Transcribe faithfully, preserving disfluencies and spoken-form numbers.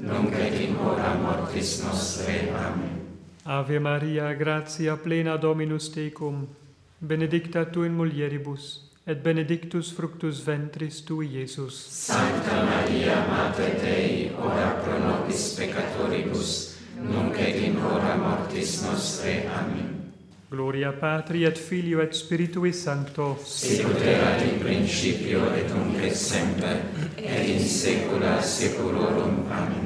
nunc et in hora mortis nostrae. Amen. Ave Maria, gratia plena Dominus tecum, benedicta tu in mulieribus, et benedictus fructus ventris tui, Iesus. Sancta Maria, Mater Dei, ora pro nobis peccatoribus, nunc et in hora mortis nostrae. Amen. Gloria Patri et Filio et Spiritui Sancto, sicut erat in principio et nunc et semper, et in saecula saeculorum. Amen.